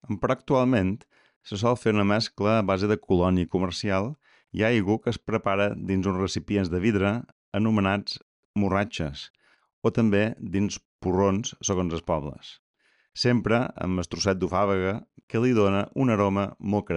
però actualment se sol fer una mescla a base de colònia comercial i aigua que es prepara dins uns recipients de vidre anomenats morratxes o també dins porrons segons els pobles. Sempre amb el trosset d'ofàbaga que li dona un aroma molt